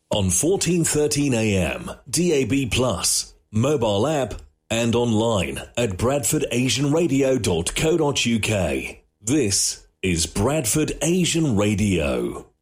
on 1413 AM, DAB+, mobile app, and online at bradfordasianradio.co.uk. This is Bradford Asian Radio.